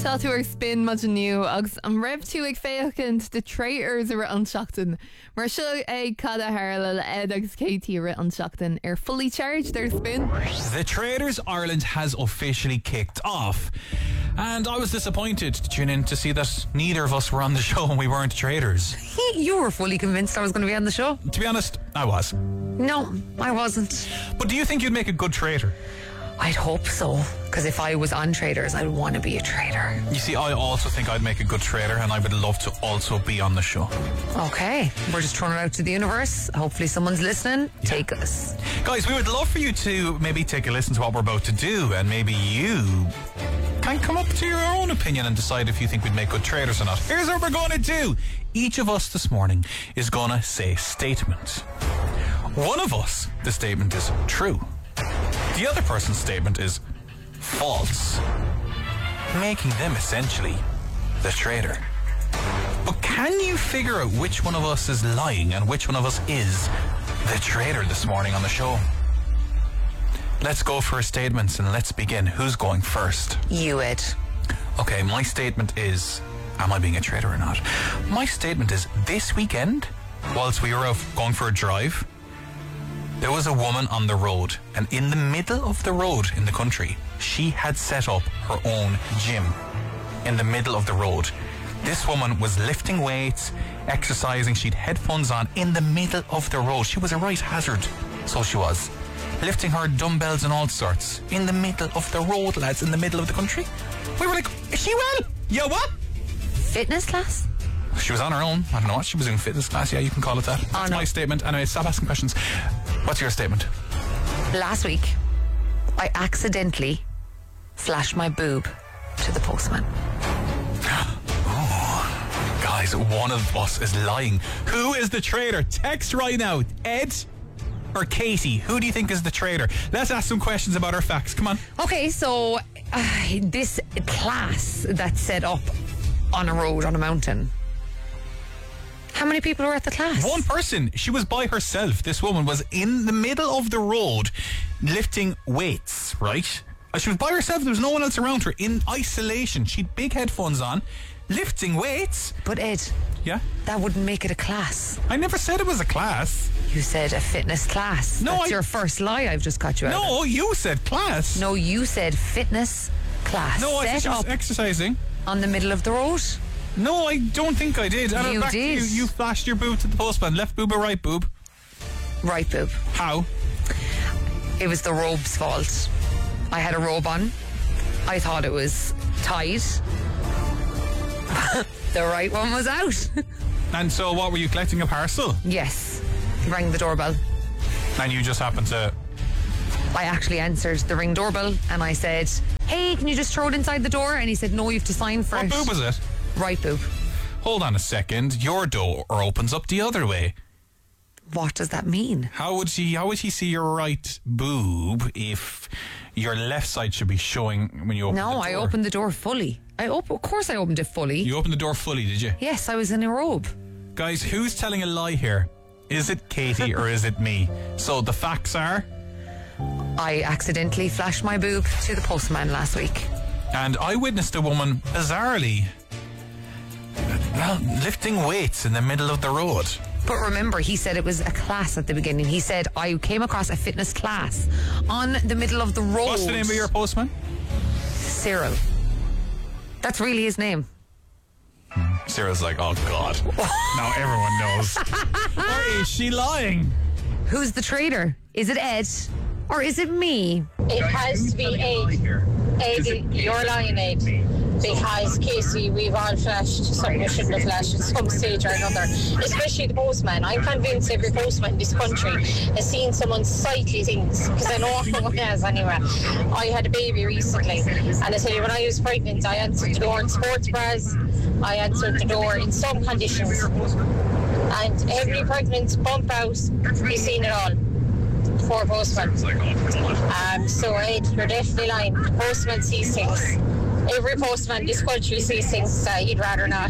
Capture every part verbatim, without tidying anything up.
Tá tú ar spin much new agus an raibh tú ag féachint de traitors ar an seachtain. Mar seo é cada hála le Ed agus Katie ar an seachtain ar fully charged their spin. The Traitors Ireland has officially kicked off. And I was disappointed to tune in to see that neither of us were on the show and we weren't traitors. You were fully convinced I was going to be on the show. To be honest, I was. No, I wasn't. But do you think you'd make a good traitor? I'd hope so, because if I was on Traitors, I'd want to be a traitor. You see, I also think I'd make a good traitor, and I would love to also be on the show. Okay, we're just throwing it out to the universe. Hopefully someone's listening. Yeah. Take us. Guys, we would love for you to maybe take a listen to what we're about to do, and maybe you can come up to your own opinion and decide if you think we'd make good traitors or not. Here's what we're going to do. Each of us this morning is going to say a statement. One of us, the statement is true. The other person's statement is false, making them essentially the traitor. But can you figure out which one of us is lying and which one of us is the traitor this morning on the show? Let's go for statements and let's begin. Who's going first? You, Ed. Okay, my statement is, am I being a traitor or not? My statement is, this weekend, whilst we were out going for a drive, there was a woman on the road, and in the middle of the road in the country, she had set up her own gym in the middle of the road. This woman was lifting weights, exercising, she'd headphones on in the middle of the road. She was a right hazard, so she was. Lifting her dumbbells and all sorts in the middle of the road, lads, in the middle of the country. We were like, is she well? Yeah, what? Fitness class? She was on her own. I don't know what she was doing, fitness class. Yeah, you can call it that. That's oh, no. my statement. Anyway, stop asking questions. What's your statement? Last week, I accidentally flashed my boob to the postman. Oh, guys, one of us is lying. Who is the traitor? Text right now. Ed or Katie? Who do you think is the traitor? Let's ask some questions about our facts. Come on. Okay, so uh, this class that's set up on a road on a mountain. How many people were at the class? One person. She was by herself. This woman was in the middle of the road lifting weights, right? She was by herself. There was no one else around her, in isolation. She had big headphones on, lifting weights. But Ed, yeah, that wouldn't make it a class. I never said it was a class. You said a fitness class. No, That's I... your first lie I've just got you out No, of. you said class. No, you said fitness class. No, I said she was exercising. On the middle of the road? No, I don't think I did. You back did. You, you flashed your boob to the postman. Left boob or right boob? Right boob. How? It was the robe's fault. I had a robe on. I thought it was tied. The right one was out. And so what, were you collecting a parcel? Yes. Rang the doorbell. And you just happened to... I actually answered the ring doorbell and I said, hey, can you just throw it inside the door? And he said, no, you have to sign for what it. What boob was it? Right boob. Hold on a second. Your door opens up the other way. What does that mean? How would he, how would he see your right boob if your left side should be showing when you open no, the door? No, I opened the door fully. I op- Of course I opened it fully. You opened the door fully, did you? Yes, I was in a robe. Guys, who's telling a lie here? Is it Katie or is it me? So the facts are... I accidentally flashed my boob to the postman last week. And I witnessed a woman, bizarrely, well, lifting weights in the middle of the road. But remember, he said it was a class at the beginning. He said, I came across a fitness class on the middle of the road. What's the name of your postman? Cyril. That's really his name. Cyril's like, oh God. Now everyone knows. Or is she lying? Who's the traitor? Is it Ed? Or is it me? It has to be Ed. Ed, you're lying, Ed. Because, Casey, we've all flashed something we shouldn't have flashed at some stage or another. Especially the postman. I'm convinced every postman in this country has seen someone's sightly things. Because I know no one has anyway. I had a baby recently. And I tell you, when I was pregnant, I answered the door in sports bras. I answered the door in some conditions. And every pregnant bump out, you've seen it all. Poor postman. Um, so Ed, you're definitely lying. The postman sees things. Every postman in this country sees things uh, he'd rather not.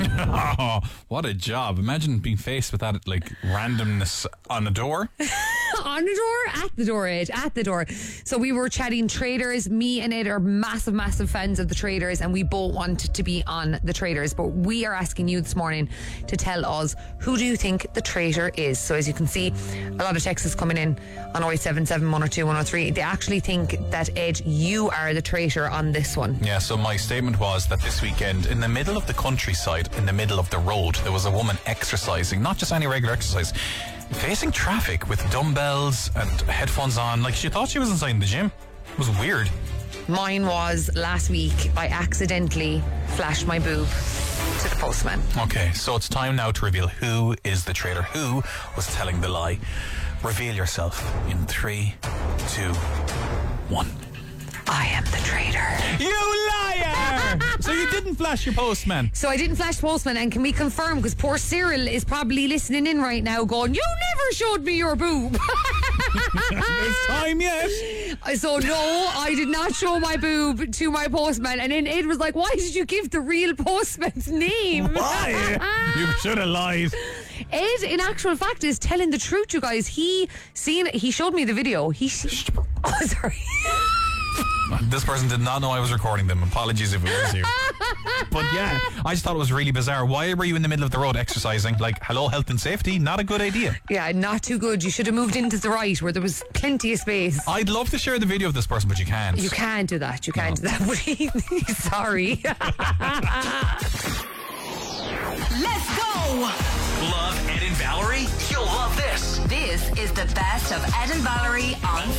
Oh, what a job. Imagine being faced with that, like, randomness on a door. On the door? At the door, Ed. At the door. So we were chatting traders. Me and Ed are massive, massive fans of the traders, and we both want to be on the traders. But we are asking you this morning to tell us, who do you think the traitor is? So as you can see, a lot of texts is coming in on oh eight seven seven, one oh two, one oh three. They actually think that, Ed, you are the traitor on this one. Yeah, so my statement was that this weekend, in the middle of the countryside, in the middle of the road, there was a woman exercising, not just any regular exercise, facing traffic with dumbbells and headphones on, like she thought she was inside the gym. It was weird. Mine was last week. I accidentally flashed my boob to the postman. Okay, so it's time now to reveal who is the traitor, who was telling the lie. Reveal yourself in three, two, one. I am the traitor. You liar! So you didn't flash your postman? So I didn't flash postman, and can we confirm, because poor Cyril is probably listening in right now going, you never showed me your boob. There's time yet. So no, I did not show my boob to my postman. And then Ed was like, why did you give the real postman's name? Why? You should have lied. Ed, in actual fact, is telling the truth, you guys. He seen it. He showed me the video. He oh, sorry. This person did not know I was recording them. Apologies if it was you. But yeah, I just thought it was really bizarre. Why were you in the middle of the road exercising? Like, hello, health and safety? Not a good idea. Yeah, not too good. You should have moved into the right where there was plenty of space. I'd love to share the video of this person, but you can't. You can't do that. You can't No. do that. Sorry. Let's go! Love Ed and Valerie? You'll love this. This is the best of Ed and Valerie on